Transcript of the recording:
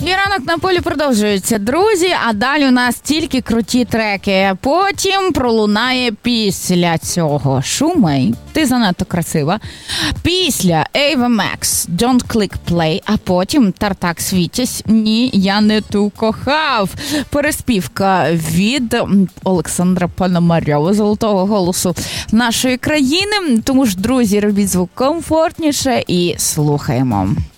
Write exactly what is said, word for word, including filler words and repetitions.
І ранок на полі продовжується, друзі, а далі у нас тільки круті треки. Потім пролунає після цього Шумей, ти занадто красива. Після Ava Max, Don't Click Play, а потім Тартак Світязь, ні, я не ту кохав. Переспівка від Олександра Пономарьова, золотого голосу нашої країни. Тому ж, друзі, робіть звук комфортніше і слухаємо.